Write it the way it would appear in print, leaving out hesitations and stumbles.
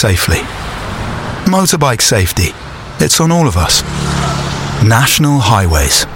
safely. Motorbike safety. It's on all of us. National Highways.